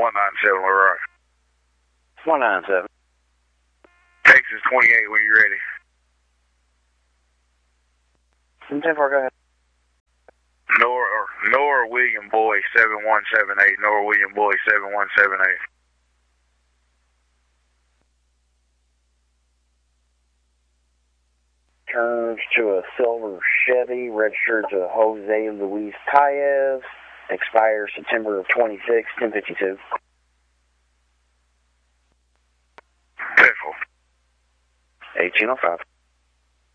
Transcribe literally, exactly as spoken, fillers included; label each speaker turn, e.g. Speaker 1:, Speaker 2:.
Speaker 1: one nine seven, Leroy.
Speaker 2: one nine seven.
Speaker 1: Texas twenty-eight when you're ready.
Speaker 2: ten four, go ahead.
Speaker 1: Nora, Nora William Boy, seven one seven eight. Nora William Boy, seven one seven eight.
Speaker 2: Turns to a silver Chevy, registered to Jose Luis Paez, expires September of twenty-six, ten fifty-two.
Speaker 1: ten four.
Speaker 2: eighteen oh five.